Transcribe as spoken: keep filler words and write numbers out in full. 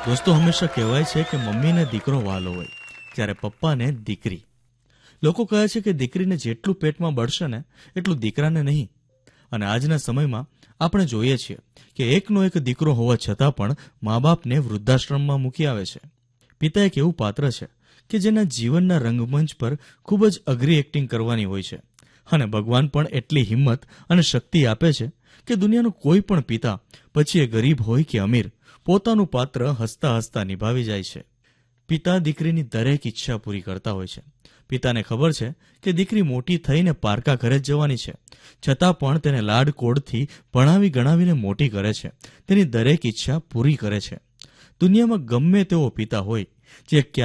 દોસ્તો, હંમેશા કહેવાય છે કે મમ્મીને દીકરો વહાલો હોય, જ્યારે પપ્પાને દીકરી. લોકો કહે છે કે દીકરીને જેટલું પેટમાં બળશે ને એટલું દીકરાને નહીં. અને આજના સમયમાં આપણે જોઈએ છીએ કે એકનો એક દીકરો હોવા છતાં પણ મા બાપને વૃદ્ધાશ્રમમાં મૂકી આવે છે. પિતા એક એવું પાત્ર છે કે જેના જીવનના રંગમંચ પર ખૂબ જ અઘરી એક્ટિંગ કરવાની હોય છે. અને ભગવાન પણ એટલી હિંમત અને શક્તિ આપે છે કે દુનિયાનો કોઈ પણ પિતા, પછી એ ગરીબ હોય કે અમીર, પોતાનું પાત્ર હસતા હસતા નિભાવી જાય છે. પિતા દીકરીની દરેક ઈચ્છા પૂરી કરતા હોય છે. પિતાને ખબર છે કે દીકરી મોટી થઈને પારકા ઘરે જ જવાની છે, છતાં પણ તેને લાડકોડથી ભણાવી ગણાવીને મોટી કરે છે, તેની દરેક ઈચ્છા પૂરી કરે છે. દુનિયામાં ગમે તેવો પિતા હોય જે